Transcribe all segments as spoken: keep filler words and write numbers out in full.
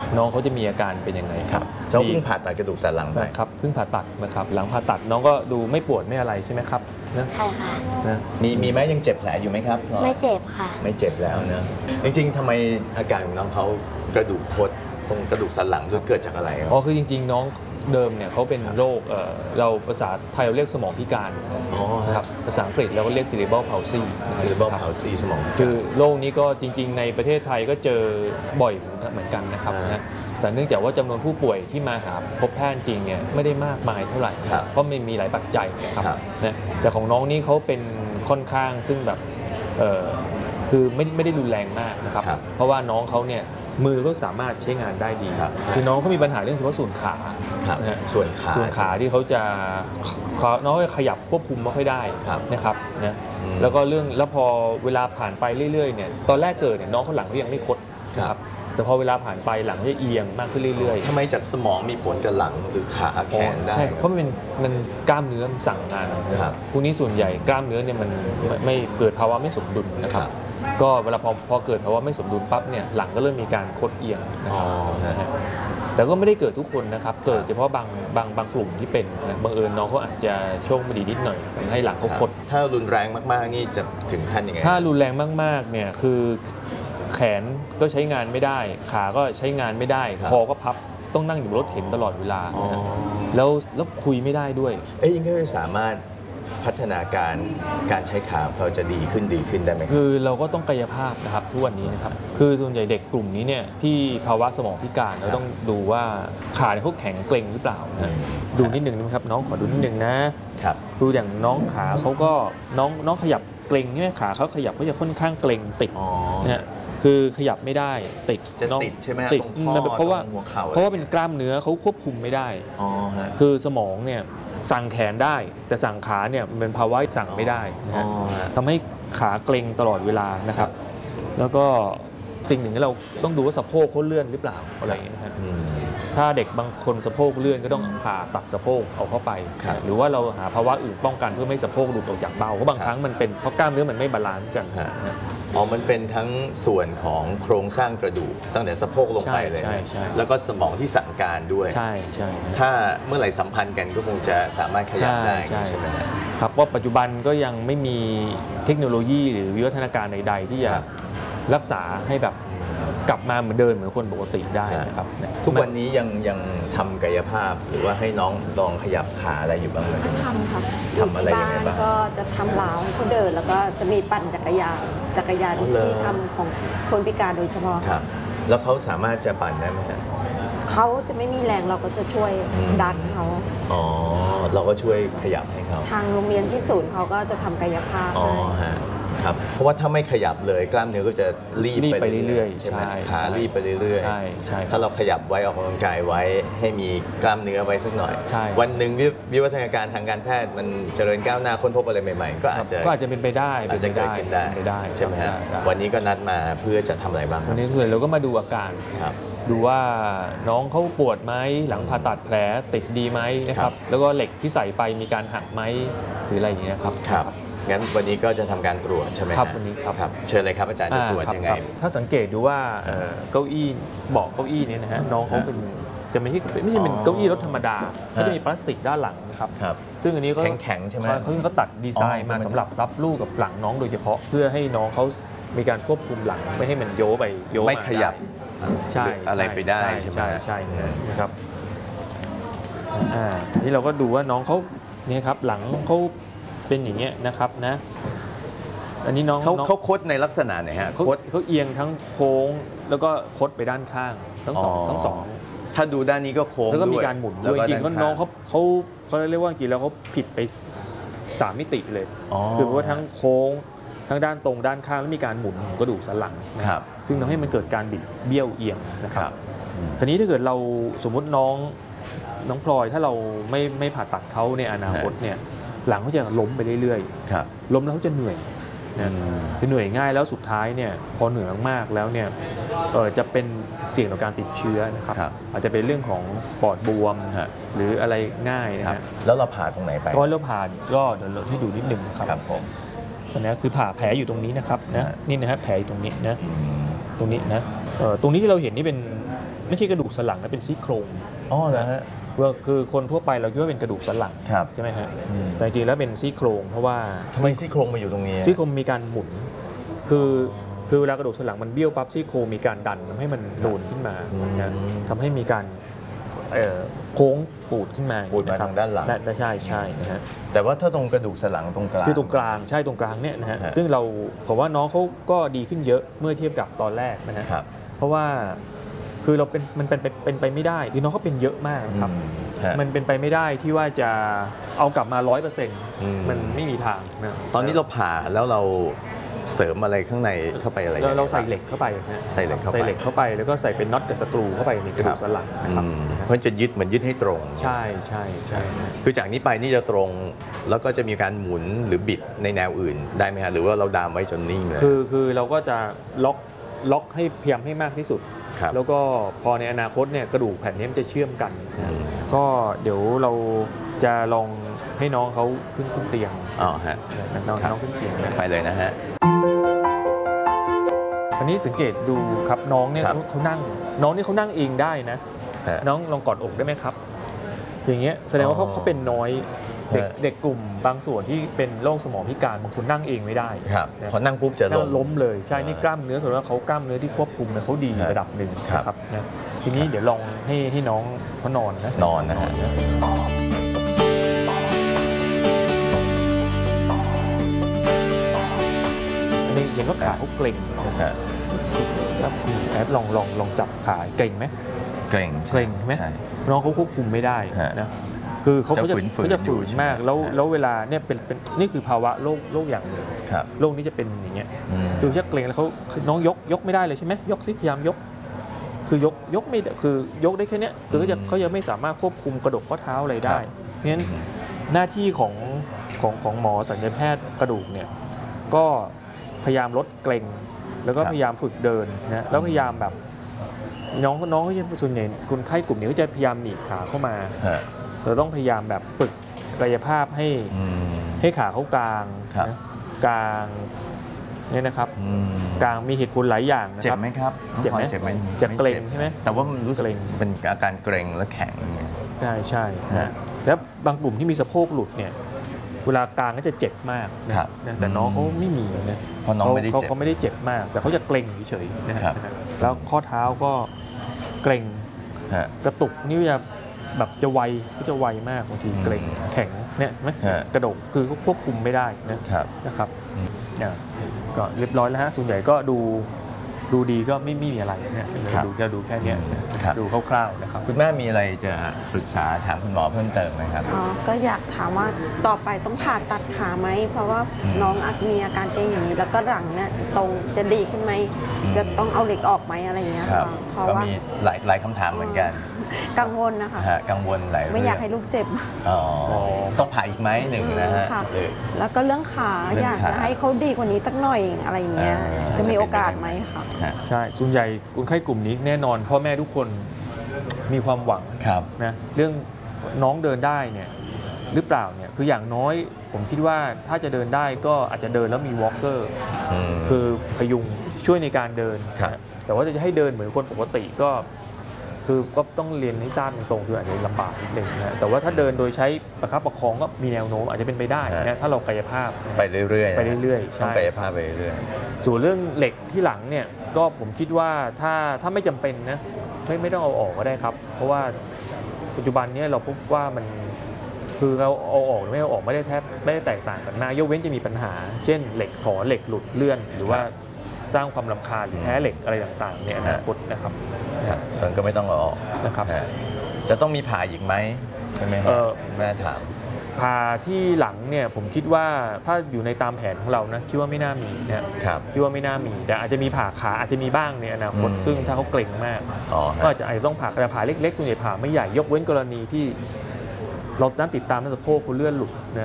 น้องเขาจะมีอาการเป็นยังไงครับเจ้าเพิ่งผ่าตัดกระดูกสันหลังไปครับเพิ่งผ่าตัดนะครับหลังผ่าตัดน้องก็ดูไม่ปวดไม่อะไรใช่ไหมครับนะใช่ค่ะนะมีมีไหมยังเจ็บแผลอยู่ไหมครับไม่เจ็บค่ะไม่เจ็บแล้วนะจริงๆทำไมอาการของน้องเขากระดูกคดตรงกระดูกสันหลังเกิดจากอะไรอ๋อคือจริงๆน้องเดิมเนี่ยเขาเป็นโรคเราภาษาไทยเราเรียกสมองพิการครับภาษาอังกฤษเราก็เรียก cerebral palsy cerebral palsy สมองคือโรคนี้ก็จริงๆในประเทศไทยก็เจอบ่อยเหมือนกันนะครับนะแต่เนื่องจากว่าจำนวนผู้ป่วยที่มาหาพบแพทย์จริงเนี่ยไม่ได้มากมายเท่าไหร่เพราะมันมีหลายปัจจัยนะครับนะแต่ของน้องนี่เขาเป็นค่อนข้างซึ่งแบบคือไม่ไม่ได้รุนแรงมากนะครับเพราะว่าน้องเขาเนี่ยมือก็สามารถใช้งานได้ดีคือน้องเขามีปัญหาเรื่องเฉพาะส่วนขาส่วนขาส่วนขาที่เขาจะน้องขยับควบคุมไม่ค่อยได้นะครับนะแล้วก็เรื่องแล้วพอเวลาผ่านไปเรื่อยๆเนี่ยตอนแรกเกิดเนี่ยน้องเขาหลังเขายังไม่คดนะครับแต่พอเวลาผ่านไปหลังจะเอียงมากขึ้นเรื่อยๆทำไมจากสมองมีผลกับหลังหรือขาแขนได้ใช่เพราะมันเป็นมันกล้ามเนื้อมันสั่งงานนะครับพวกนี้ส่วนใหญ่กล้ามเนื้อเนี่ยมันไม่เกิดภาวะไม่สมดุลนะครับก็เวลาพอพอเกิดภาวะไม่สมดุลปั๊บเนี่ยหลังก็เริ่มมีการคดเอียงนะครับแต่ก็ไม่ได้เกิดทุกคนนะครับเกิดเฉพาะบางบางบางกลุ่มที่เป็นบังเอิญน้องเขาอาจจะโชคไม่ดีนิดหน่อยทำให้หลังเขาคดถ้ารุนแรงมากๆนี่จะถึงขั้นยังไงถ้ารุนแรงมากๆเนี่ยคือแขนก็ใช้งานไม่ได้ขาก็ใช้งานไม่ได้คอก็พับต้องนั่งอยู่รถเข็นตลอดเวลาแล้วแล้วคุยไม่ได้ด้วยเอ้ยยังไม่สามารถพัฒนาการการใช้ขาเราจะดีขึ้นดีขึ้นได้ไหมคือเราก็ต้องกายภาพนะครับทุกวันนี้นะครับคือส่วนใหญ่เด็กกลุ่มนี้เนี่ยที่ภาวะสมองพิการเราต้องดูว่าขาเนี่ยเขาแข็งเกร็งหรือเปล่านะดูนิดหนึ่งนะครับน้องขอดูนิดหนึ่งนะครับดูอย่างน้องขาเขาก็น้องน้องขยับเกร็งใช่ไหมขาเขาขยับเขาจะค่อนข้างเกร็งติดนะคือขยับไม่ได้ติดจะติดใช่ไหมติดเพราะว่าเพราะว่าเป็นกล้ามเนื้อเขาควบคุมไม่ได้คือสมองเนี่ยสั่งแขนได้แต่สั่งขาเนี่ยมันเป็นภาวะสั่งไม่ได้นะฮะทำให้ขาเกร็งตลอดเวลานะครับแล้วก็สิ่งหนึ่งที่เราต้องดูว่าสะโพกเขาเลื่อนหรือเปล่าอะไรอย่างเงี้ยนะครับถ้าเด็กบางคนสะโพกเลื่อนก็ต้องผ่าตัดสะโพกเอาเข้าไปหรือว่าเราหาภาวะอื่นป้องกันเพื่อไม่สะโพกหลุดออกจากเบ้าเพราะบางครั้งมันเป็นเพราะกล้ามเนื้อมันไม่บาลานซ์กันอ๋อมันเป็นทั้งส่วนของโครงสร้างกระดูกตั้งแต่สะโพกลงไปเลยแล้วก็สมองที่สั่งการด้วยใช่ใช่ถ้าเมื่อไหร่สัมพันธ์กันก็คงจะสามารถขยับได้ใช่ไหมครับว่าปัจจุบันก็ยังไม่มีเทคโนโลยีหรือวิวัฒนาการใดๆที่จะรักษาให้แบบกลับมาเหมือนเดิมเหมือนคนปกติได้นะครับทุกวันนี้ยังยังทำกายภาพหรือว่าให้น้องลองขยับขาอะไรอยู่บ้างไหมทำค่ะทำอะไรยังไงบ้างก็จะทำราวให้เขาเดินแล้วก็จะมีปั่นจักรยานจักรยานที่ทำของคนพิการโดยเฉพาะครับแล้วเขาสามารถจะปั่นได้ไหมครับเขาจะไม่มีแรงเราก็จะช่วยดันเขาอ๋อเราก็ช่วยขยับให้เขาทางโรงเรียนที่ศูนย์เขาก็จะทำกายภาพอ๋อฮะครับเพราะว่าถ้าไม่ขยับเลยกล้ามเนื้อก็จะรีบไปเรื่อยๆใช่ไหมขารีบไปเรื่อยๆใช่ใช่ถ้าเราขยับไว้ออกกำลังกายไว้ให้มีกล้ามเนื้อไว้สักหน่อยวันหนึ่งวิวัฒนาการทางการแพทย์มันเจริญก้าวหน้าค้นพบอะไรใหม่ๆก็อาจจะก็อาจจะเป็นไปได้อาจจะเกิดขึ้นได้ใช่ไหมฮะวันนี้ก็นัดมาเพื่อจะทำอะไรบ้างวันนี้คือเราก็มาดูอาการดูว่าน้องเขาปวดไหมหลังผ่าตัดแผลติดดีไหมนะครับแล้วก็เหล็กที่ใส่ไปมีการหักไหมหรืออะไรอย่างเงี้ยครับงั้นวันนี้ก็จะทำการตรวจใช่ไหมครับวันนี้ครับเชิญเลยครับอาจารย์จะตรวจยังไงถ้าสังเกตดูว่าเก้าอี้เบาะเก้าอี้นี้นะฮะน้องเขาเป็นจะไม่ใช่ไม่ใช่เป็นเก้าอี้รถธรรมดาเขาจะมีพลาสติกด้านหลังนะครับซึ่งอันนี้ก็แข็งๆใช่ไหมเขาเขาตัดดีไซน์มาสำหรับรับลูกกับหลังน้องโดยเฉพาะเพื่อให้น้องเขามีการควบคุมหลังไม่ให้มันโยไปโยไม่ขยับใช่อะไรไปได้ใช่ไหมใช่นะครับอ่าที่เราก็ดูว่าน้องเขาเนี่ยครับหลังเขาเป็นอย่างเงี้ยนะครับนะอันนี้น้องเขาเขาคดในลักษณะไหนฮะเขาเขาเอียงทั้งโค้งแล้วก็คดไปด้านข้างทั้งสองทั้งสองถ้าดูด้านนี้ก็โค้งแล้วก็มีการหมุนด้วยจริงๆก็น้องเขาเขาเขาเรียกว่าจริงแล้วเขาผิดไปสามมิติเลยคือว่าทั้งโค้งทั้งด้านตรงด้านข้างแล้วมีการหมุนของกระดูกสันหลังนะครับซึ่งทำให้มันเกิดการบิดเบี้ยวเอียงนะครับทีนี้ถ้าเกิดเราสมมติน้องน้องพลอยถ้าเราไม่ไม่ผ่าตัดเขาในอนาคตเนี่ยหลังเขาจะล้มไปเรื่อยๆล้มแล้วเขาจะเหนื่อยจะเหนื่อยง่ายแล้วสุดท้ายเนี่ยพอเหนื่อยมากๆแล้วเนี่ยจะเป็นเสี่ยงต่อการติดเชื้อนะครับอาจจะเป็นเรื่องของปอดบวมหรืออะไรง่ายนะฮะแล้วเราผ่าตรงไหนไปก็เราผ่าก็เดี๋ยวเราให้ดูนิดนึงครับผมอันนี้คือผ่าแผลอยู่ตรงนี้นะครับนะนี่นะฮะแผลอยู่ตรงนี้นะตรงนี้นะตรงนี้ที่เราเห็นนี่เป็นไม่ใช่กระดูกสันหลังนะเป็นซี่โครงอ๋อเหรอฮะว่าคือคนทั่วไปเราคิดว่าเป็นกระดูกสันหลังใช่ไหมฮะแต่จริงๆแล้วเป็นซี่โครงเพราะว่าทำไมซี่โครงมาอยู่ตรงนี้ซี่โครงมีการหมุนคือคือเวลากระดูกสันหลังมันเบี้ยวปั๊บซี่โครงมีการดันทำให้มันโดนขึ้นมานะทำให้มีการโค้งปูดขึ้นมาปูดมาทางด้านหลังใช่ใช่นะฮะแต่ว่าถ้าตรงกระดูกสันหลังตรงกลางคือตรงกลางใช่ตรงกลางเนี่ยนะฮะซึ่งเราผมว่าน้องเขาก็ดีขึ้นเยอะเมื่อเทียบกับตอนแรกนะฮะเพราะว่าคือเราเป็นมันเป็นเป็นไปไม่ได้ที่น้องเขาเป็นเยอะมากครับมันเป็นไปไม่ได้ที่ว่าจะเอากลับมาร้อยเปอร์เซ็นต์มันไม่มีทางนะตอนนี้เราผ่าแล้วเราเสริมอะไรข้างในเข้าไปอะไรเราใส่เหล็กเข้าไปนะใส่เหล็กเข้าไปใส่เหล็กเข้าไปแล้วก็ใส่เป็นน็อตกับสกรูเข้าไปในกระดูกสันหลังนะครับเพื่อจะยึดเหมือนยึดให้ตรงใช่ใช่ใช่คือจากนี้ไปนี่จะตรงแล้วก็จะมีการหมุนหรือบิดในแนวอื่นได้ไหมฮะหรือว่าเราดามไว้จนนิ่งเลยคือคือเราก็จะล็อกล็อกให้พยายามให้มากที่สุดแล้วก็พอในอนาคตเนี่ยกระดูกแผ่นนี้มันจะเชื่อมกันก็เดี๋ยวเราจะลองให้น้องเขาขึ้นขึ้นเตียงอ๋อฮะน้องน้องขึ้นเตียงไปเลยนะฮะอันนี้สังเกตดูครับน้องเนี่ยเขานั่งน้องนี่เขานั่งเองได้นะน้องลองกอดอกได้ไหมครับอย่างเงี้ยแสดงว่าเขาเขาเป็นน้อยเด็กเด็กกลุ่มบางส่วนที่เป็นโรคสมองพิการบางคนนั่งเองไม่ได้ครับพอนั่งปุ๊บจะล้มล้มเลยใช่นี่กล้ามเนื้อส่วนว่าเขากล้ามเนื้อที่ควบคุมเนี่ยเขาดีระดับหนึ่งครับนะทีนี้เดี๋ยวลองให้ให้น้องเขานอนนะนอนนะฮะอันนี้เห็นว่าขาเขาเกร็งแล้วแอบลองลองลองจับขาเกร็งไหมเกร็งเกร็งใช่ไหมน้องเขาควบคุมไม่ได้นะคือเขาจะเขาจะฝืนมากแล้วแล้วเวลาเนี่ยเป็นเป็นนี่คือภาวะโรคโรคอย่างหนึ่งโรคนี้จะเป็นอย่างเงี้ยคือชักเกร็งแล้วเขาน้องยกยกไม่ได้เลยใช่ไหมยกซิพยายามยกคือยกยกไม่คือยกได้แค่นี้คือเขาจะเขาจะไม่สามารถควบคุมกระดูกข้อเท้าอะไรได้เพราะฉะนั้นหน้าที่ของของของหมอศัลยแพทย์กระดูกเนี่ยก็พยายามลดเกร็งแล้วก็พยายามฝึกเดินนะแล้วพยายามแบบน้องน้องเขาจะส่วนใหญ่คนไข้กลุ่มนี้ก็จะพยายามหนีบขาเข้ามาเราต้องพยายามแบบฝึกกายภาพให้ให้ขาเขากลางนะกลางเนี่ยนะครับกลางมีเหตุผลหลายอย่างนะครับเจ็บไหมครับเจ็บไหมเจ็บไหมจะเกร็งใช่ไหมแต่ว่ามันรู้สึกเป็นอาการเกร็งและแข็งใช่ใช่แล้วบางกลุ่มที่มีสะโพกหลุดเนี่ยเวลากลางก็จะเจ็บมากนะแต่น้องเขาไม่มีนะเพราะน้องไม่ได้เจ็บเขาไม่ได้เจ็บมากแต่เขาจะเกร็งเฉยๆนะครับแล้วข้อเท้าก็เกร็งกระตุกนี่จะแบบจะไวก็จะไวมากบางทีเกร็งแข็งเนี่ยไหมกระดูกคือเขาควบคุมไม่ได้นะครับนะครับเนี่ยก็เรียบร้อยแล้วฮะส่วนใหญ่ก็ดูดูดีก็ไม่มีอะไรเนี่ยดูแค่ดูแค่นี้ดูคร่าวๆนะครับคุณแม่มีอะไรจะปรึกษาถามคุณหมอเพิ่มเติมไหมครับอ๋อก็อยากถามว่าต่อไปต้องผ่าตัดขาไหมเพราะว่าน้องอาจมีอาการเกร็งอย่างนี้แล้วก็หลังเนี่ยตรงจะดีขึ้นไหมจะต้องเอาเหล็กออกไหมอะไรอย่างเงี้ยเพราะว่ามีหลายหลายคำถามเหมือนกันกังวลนะคะกังวลหลายเรื่องไม่อยากให้ลูกเจ็บอ๋อต้องผ่าอีกไหมหนึ่งนะฮะแล้วก็เรื่องขาอยากจะให้เขาดีกว่านี้สักหน่อยอะไรอย่างเงี้ยจะมีโอกาสไหมคะใช่ส่วนใหญ่คนไข้กลุ่มนี้แน่นอนพ่อแม่ทุกคนมีความหวังนะเรื่องน้องเดินได้เนี่ยหรือเปล่าเนี่ยคืออย่างน้อยผมคิดว่าถ้าจะเดินได้ก็อาจจะเดินแล้วมีวอล์กเกอร์คือพยุงช่วยในการเดินแต่ว่าจะให้เดินเหมือนคนปกติก็คือก็ต้องเรียนให้ทราบตรงๆคืออาจจะลำบากนิดนึงนะแต่ว่าถ้าเดินโดยใช้ประคับประคองก็มีแนวโน้มอาจจะเป็นไปได้นะถ้าเรากายภาพไปเรื่อยๆไปเรื่อยๆต้องกายภาพไปเรื่อยๆส่วนเรื่องเหล็กที่หลังเนี่ยก็ผมคิดว่าถ้าถ้าไม่จำเป็นนะไม่ไม่ต้องเอาออกก็ได้ครับเพราะว่าปัจจุบันนี้เราพบว่ามันคือเราเอาออกไม่เอาออกไม่ได้แทบไม่ได้แตกต่างกันมากยกเว้นจะมีปัญหาเช่นเหล็กถอนเหล็กหลุดเลื่อนหรือว่าสร้างความรำคาญหรือแพ้เหล็กอะไรต่างๆเนี่ยอนาคตนะครับมันก็ไม่ต้องเอาออกนะครับจะต้องมีผ่าอีกไหมใช่ไหมครับแม่ถามผ่าที่หลังเนี่ยผมคิดว่าถ้าอยู่ในตามแผนของเรานะคิดว่าไม่น่ามีนะครับคิดว่าไม่น่ามีแต่อาจจะมีผ่าขาอาจจะมีบ้างในอนาคตซึ่งถ้าเขาเกร็งมากก็อาจจะอาจจะต้องผ่าแต่ผ่าเล็กๆส่วนใหญ่ผ่าไม่ใหญ่ยกเว้นกรณีที่เราตั้งติดตามสะโพกเขาเลื่อนหลุดนะ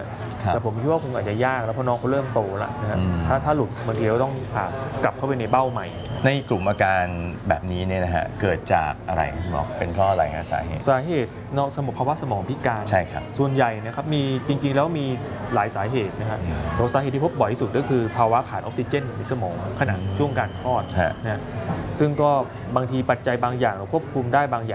แต่ผมคิดว่าคงอาจจะยากแล้วเพราะน้องเขาเริ่มโตแล้วนะฮะถ้าถ้าหลุดบางทีก็ต้องผ่ากลับเข้าไปในเบ้าใหม่ในกลุ่มอาการแบบนี้เนี่ยนะฮะเกิดจากอะไรคุณหมอเป็นเพราะอะไรฮะสาเหตุสาเหตุนอกสมองภาวะสมองพิการใช่ครับส่วนใหญ่นะครับมีจริงๆแล้วมีหลายสาเหตุนะฮะตัวสาเหตุที่พบบ่อยที่สุดก็คือภาวะขาดออกซิเจนในสมองขณะช่วงการคลอดนะซึ่งก็บางทีปัจจัยบางอย่างเราควบคุมได้บางอย่าง